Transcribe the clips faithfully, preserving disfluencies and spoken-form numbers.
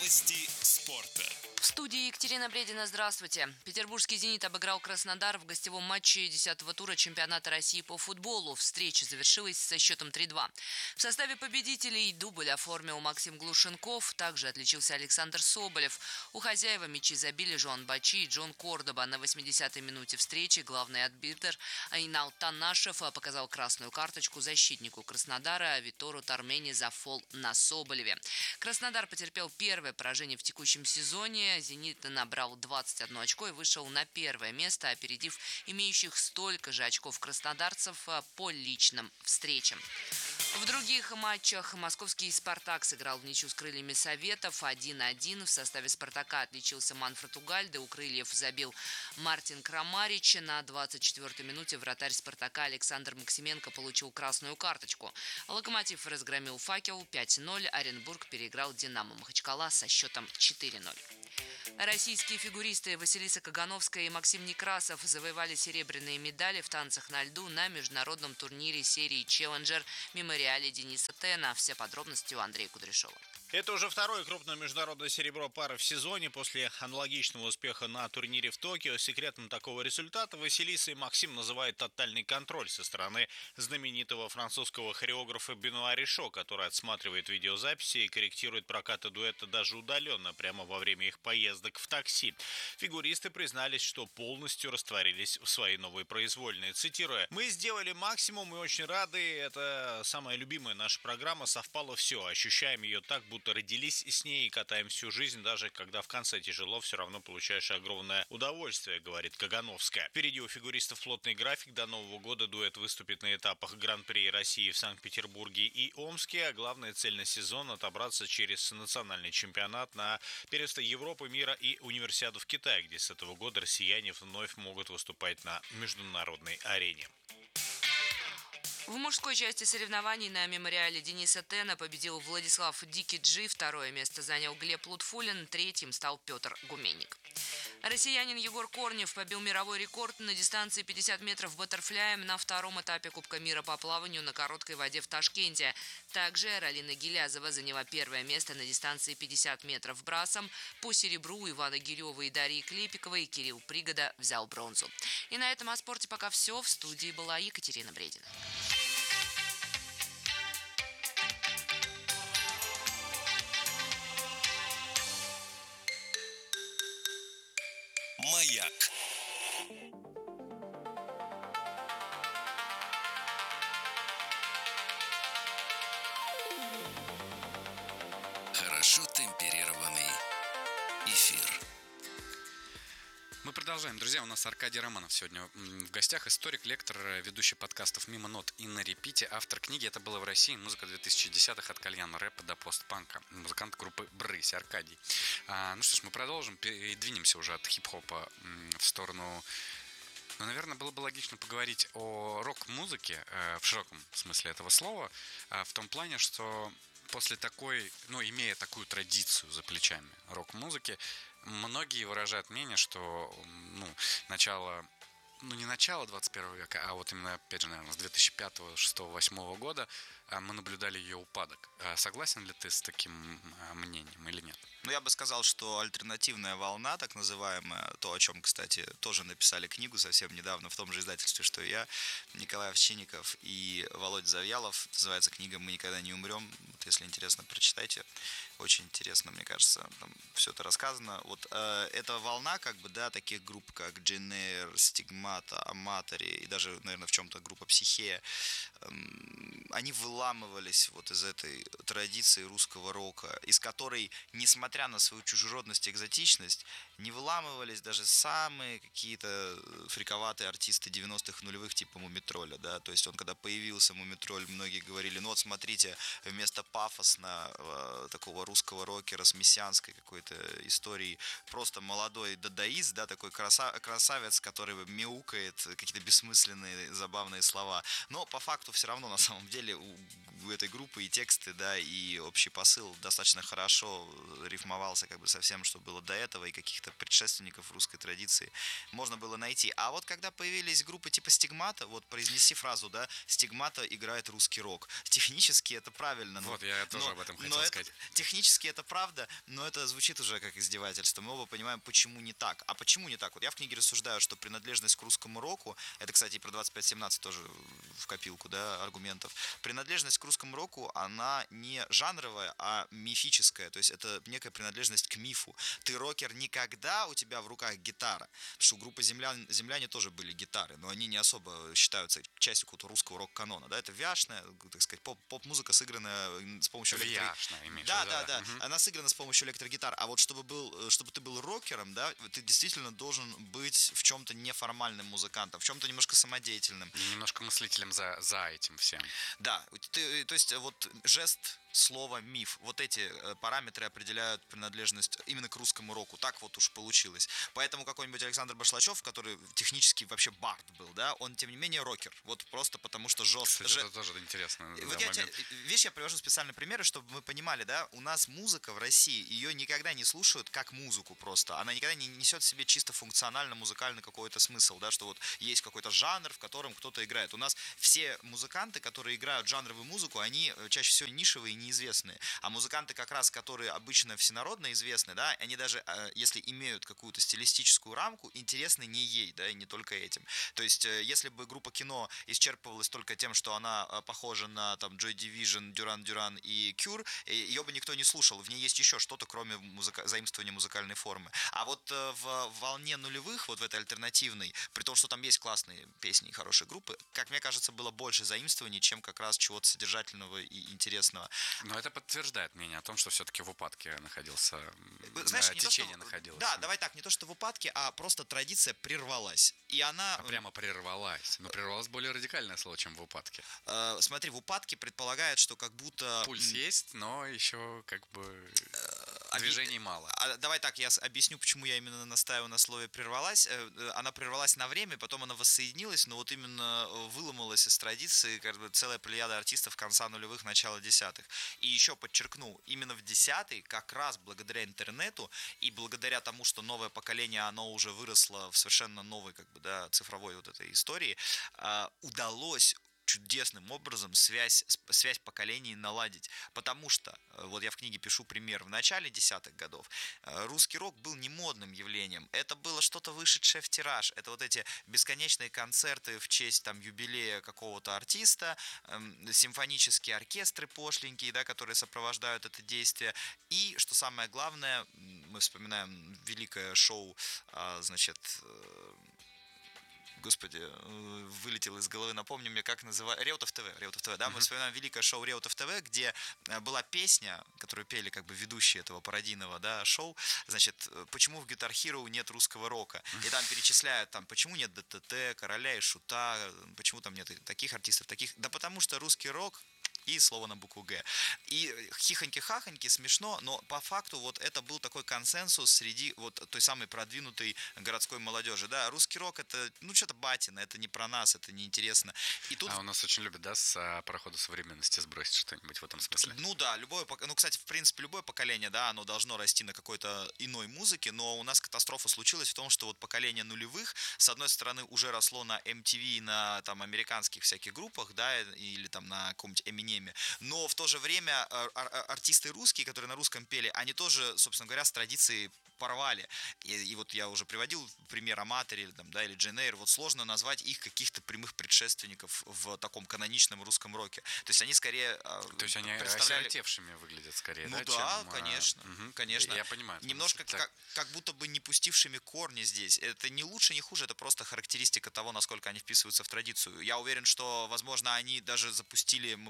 Новости спорта. В студии Екатерина Бредина. Здравствуйте. Петербургский «Зенит» обыграл Краснодар в гостевом матче десятого тура чемпионата России по футболу. Встреча завершилась со счетом три-два. В составе победителей дубль оформил Максим Глушенков. Также отличился Александр Соболев. У хозяева мячи забили Жуан Бачи и Джон Кордоба. На восьмидесятой минуте встречи главный арбитр Айнал Танашев показал красную карточку защитнику Краснодара Витору Тармени за фол на Соболеве. Краснодар потерпел первое поражение в текущем сезоне. «Зенит» набрал двадцать одно очко и вышел на первое место, опередив имеющих столько же очков краснодарцев по личным встречам. В других матчах московский «Спартак» сыграл в ничью с крыльями Советов один-один. В составе «Спартака» отличился Манфред Угальде. У крыльев забил Мартин Крамарич. На двадцать четвёртой минуте вратарь «Спартака» Александр Максименко получил красную карточку. «Локомотив» разгромил «Факел» пять-ноль. Оренбург переиграл «Динамо» Махачкала со счетом четыре-ноль. Российские фигуристы Василиса Кагановская и Максим Некрасов завоевали серебряные медали в танцах на льду на международном турнире серии «Челленджер» мемориале Дениса Тена. Все подробности у Андрея Кудряшова. Это уже второе крупное международное серебро пары в сезоне. После аналогичного успеха на турнире в Токио секретом такого результата Василиса и Максим называют тотальный контроль со стороны знаменитого французского хореографа Бенуа Ришо, который отсматривает видеозаписи и корректирует прокаты дуэта даже удаленно, прямо во время их поездок в такси. Фигуристы признались, что полностью растворились в своей новой произвольной. Цитируя: «Мы сделали максимум и очень рады. Это самая любимая наша программа. Совпало все. Ощущаем ее так, будто родились с ней и катаем всю жизнь, даже когда в конце тяжело, все равно получаешь огромное удовольствие», — говорит Кагановская. Впереди у фигуристов плотный график. До Нового года дуэт выступит на этапах Гран-при России в Санкт-Петербурге и Омске, а главная цель на сезон — отобраться через национальный чемпионат на первенство Европы, мира и универсиаду в Китае, где с этого года россияне вновь могут выступать на международной арене. В мужской части соревнований на мемориале Дениса Тена победил Владислав Дикиджи, второе место занял Глеб Лутфулин, третьим стал Петр Гуменник. Россиянин Егор Корнев побил мировой рекорд на дистанции пятьдесят метров баттерфляем на втором этапе Кубка мира по плаванию на короткой воде в Ташкенте. Также Ралина Гилязова заняла первое место на дистанции пятьдесят метров брасом. По серебру Ивана Гирева и Дарьи Клепиковой Кирилл Пригода взял бронзу. И на этом о спорте пока все. В студии была Екатерина Бредина. Маяк. Хорошо темперированный эфир. Мы продолжаем. Друзья, у нас Аркадий Романов сегодня в гостях. Историк, лектор, ведущий подкастов «Мимо нот» и «На репите». Автор книги «Это было в России. Музыка две тысячи десятых от кальяна рэпа до постпанка». Музыкант группы «Брысь». Аркадий. А, ну что ж, мы продолжим и двинемся уже от хип-хопа в сторону... Ну, наверное, было бы логично поговорить о рок-музыке э, в широком смысле этого слова. Э, в том плане, что после такой, ну, имея такую традицию за плечами рок-музыки, многие выражают мнение, что, ну, начало, ну, не начало двадцать первого века, а вот именно, опять же, наверное, с две тысячи пятого, две тысячи шестого, две тысячи восьмого года мы наблюдали ее упадок. Согласен ли ты с таким мнением или нет? Ну, я бы сказал, что альтернативная волна, так называемая, то, о чем, кстати, тоже написали книгу совсем недавно в том же издательстве, что и я, Николай Овчинников и Володя Завьялов. Называется книга «Мы никогда не умрем». Вот, если интересно, прочитайте. Очень интересно, мне кажется, там все это рассказано. Вот э, эта волна, как бы, да, таких групп, как Джейн Эйр, Стигмата, Аматори и даже, наверное, в чем-то группа Психея, э, они выламывались вот из этой традиции русского рока, из которой, несмотря на свою чужеродность и экзотичность, не выламывались даже самые какие-то фриковатые артисты девяностых нулевых типа Мумитроля, да, то есть он, когда появился, Мумитроль, многие говорили, ну вот смотрите, вместо пафосно э, такого русского рокера с мессианской какой-то историей, просто молодой дадаист, да, такой краса- красавец, который мяукает мяукает, какие-то бессмысленные, забавные слова. Но по факту все равно, на самом деле, у, у этой группы и тексты, да, и общий посыл достаточно хорошо рифмовался как бы со всем, что было до этого, и каких-то предшественников русской традиции можно было найти. А вот когда появились группы типа «Стигмата», вот произнеси фразу, да, «Стигмата играет русский рок». Технически это правильно. Вот, но, я тоже но, об этом хотел но сказать. Это, технически это правда, но это звучит уже как издевательство. Мы оба понимаем, почему не так. А почему не так? Вот я в книге рассуждаю, что принадлежность к русскому року, это, кстати, и про двадцать пять семнадцать тоже в копилку, да, аргументов. Принадлежность к русскому року, она не жанровая, а мифическая. То есть это некая принадлежность к мифу. Ты рокер не когда у тебя в руках гитара. Потому что у группы землян, земляне тоже были гитары, но они не особо считаются частью какого-то русского рок-канона. Да? Это вяшная, так сказать, поп- поп-музыка, сыгранная с помощью электро... Вяшная, имеешь Да, в виду, да, да. да. Мгм. Она сыграна с помощью электрогитар. А вот чтобы, был, чтобы ты был рокером, да, ты действительно должен быть в чем-то неформальным музыкантом, в чем-то немножко самодеятельным. И немножко мыслителем за, за этим всем. Да, ты, то есть вот жест, слово, миф, вот эти э, параметры определяют принадлежность именно к русскому року. Так вот уж получилось. Поэтому какой-нибудь Александр Башлачев, который технически вообще бард был, да, он тем не менее рокер. Вот просто потому что жест... Кстати, же- это тоже интересно. Вот да, я тебе, момент. видишь, я привожу специальные примеры, чтобы мы понимали, да, у нас музыка в России, ее никогда не слушают как музыку просто, она никогда не несет в себе чисто функционально музыкальный какой-то смысл, да, что вот есть какой-то жанр, в котором кто-то играет. У нас все музыканты, которые играют жанровую музыку, они чаще всего нишевые и неизвестные, а музыканты как раз, которые обычно всенародно известны, да, они даже, если имеют какую-то стилистическую рамку, интересны не ей, да, и не только этим. То есть, если бы группа Кино исчерпывалась только тем, что она похожа на там Joy Division, Duran Duran и Cure, ее бы никто не слушал. В ней есть еще что-то, кроме музыка... заимствования музыкальной формы. А вот в волне нулевых, вот в этой альтернативной, при том, что там есть классные песни и хорошие группы, как мне кажется, было больше заимствований, чем как раз чего-то содержательного и интересного. Но это подтверждает мнение о том, что все-таки в упадке находился, Знаешь, э, не то, течение что... находилось. Да, давай так, не то, что в упадке, а просто традиция прервалась. И она... А прямо прервалась. Но прервалась более радикальное слово, чем в упадке. Э, смотри, в упадке предполагает, что как будто... Пульс есть, но еще как бы Объ- движений мало. А, давай так, я с- объясню, почему я именно настаиваю на слове «прервалась». Э, э, Она прервалась на время, потом она воссоединилась, но вот именно э, выломалась из традиции как бы целая плеяда артистов конца нулевых, начала десятых. И еще подчеркну, именно в десятый, как раз благодаря интернету и благодаря тому, что новое поколение, оно уже выросло в совершенно новой как бы, да, цифровой вот этой истории, э, удалось чудесным образом связь, связь поколений наладить. Потому что, вот я в книге пишу пример, в начале десятых годов русский рок был не модным явлением. Это было что-то вышедшее в тираж. Это вот эти бесконечные концерты в честь там юбилея какого-то артиста, эм, симфонические оркестры пошленькие, да, которые сопровождают это действие. И, что самое главное, мы вспоминаем великое шоу, а, значит... э, Господи, вылетел из головы, напомни мне, как называется, Реутов ТВ, Реутов ТВ, да, mm-hmm. Мы вспоминаем великое шоу Реутов ТВ, где была песня, которую пели как бы ведущие этого пародийного, да, шоу, значит, почему в Guitar Hero нет русского рока, и там перечисляют, там, почему нет ДТТ, Короля и Шута, почему там нет таких артистов, таких, да потому что русский рок и слово на букву Г. И хихоньки-хахоньки, смешно, но по факту вот это был такой консенсус среди вот той самой продвинутой городской молодежи. Да, русский рок это, ну, что-то батина, это не про нас, это неинтересно. И тут... А у нас очень любят, да, с а, парохода современности сбросить что-нибудь в этом смысле? Ну да, любое, ну, кстати, в принципе, любое поколение, да, оно должно расти на какой-то иной музыке, но у нас катастрофа случилась в том, что вот поколение нулевых, с одной стороны, уже росло на эм ти ви, на там американских всяких группах, да, или там на каком-нибудь Эминеме, но в то же время ар- ар- артисты русские, которые на русском пели, они тоже, собственно говоря, с традицией порвали. И, и вот я уже приводил пример Аматори или, там, да, или Джейн Эйр. Вот сложно назвать их каких-то прямых предшественников в таком каноничном русском роке. То есть они скорее То есть они представляли... осиротевшими выглядят скорее, Ну да? да, чем, конечно, угу. конечно. Я понимаю. Немножко мысль, как, как будто бы не пустившими корни здесь. Это не лучше, не хуже, это просто характеристика того, насколько они вписываются в традицию. Я уверен, что, возможно, они даже запустили, мы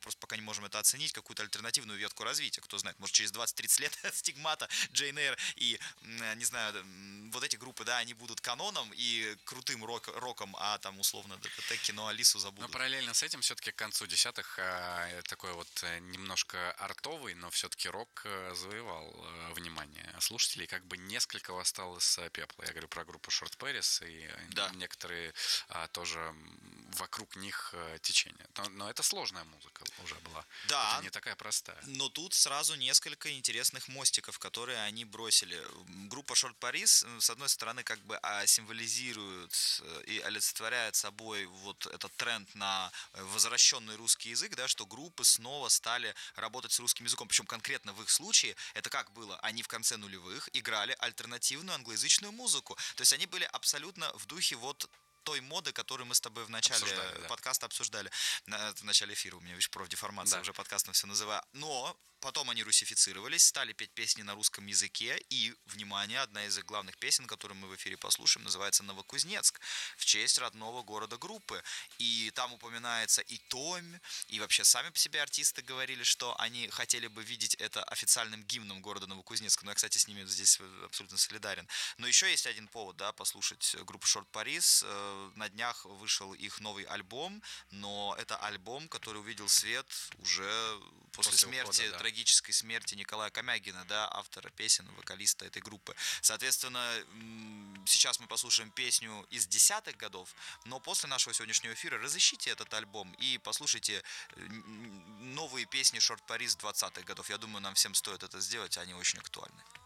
просто пока не можем это оценить, какую-то альтернативную ветку развития. Кто знает, может, через двадцать-тридцать лет Стигмата, Джейн Эйр и, не знаю, вот эти группы, да, они будут каноном и крутым рок, роком, а там, условно, ДТТ, кино, Алису забудут. Но параллельно с этим все-таки к концу десятых такой вот немножко артовый, но все-таки рок завоевал внимание слушателей, как бы несколько восстал из пепла. Я говорю про группу Short Paris и да. некоторые а, тоже вокруг них течения. Но, но это сложная музыка уже была. Да. Это не такая простая. Но тут сразу несколько интересных мостиков, которые они бросили. Группа Short Paris, с одной стороны, как бы символизирует и олицетворяет собой вот этот тренд на возвращенный русский язык, да, что группы снова стали работать с русским языком. Причем конкретно в их случае, это как было? Они в конце нулевых играли альтернативную англоязычную музыку. То есть они были абсолютно в духе вот той моды, которую мы с тобой в начале обсуждали, да. подкаста обсуждали. В начале эфира у меня, видишь, профдеформация, да. уже подкастом все называю. Но потом они русифицировались, стали петь песни на русском языке. И, внимание, одна из их главных песен, которую мы в эфире послушаем, называется «Новокузнецк», в честь родного города группы. И там упоминается и Томь, и вообще сами по себе артисты говорили, что они хотели бы видеть это официальным гимном города Новокузнецка. Но я, кстати, с ними здесь абсолютно солидарен. Но еще есть один повод, да, послушать группу Short Paris. На днях вышел их новый альбом, но это альбом, который увидел свет уже после, после смерти, ухода, да. трагической смерти Николая Комягина, да, автора песен, вокалиста этой группы. Соответственно, сейчас мы послушаем песню из десятых годов, но после нашего сегодняшнего эфира разыщите этот альбом и послушайте новые песни Short Paris двадцатых годов. Я думаю, нам всем стоит это сделать, они очень актуальны.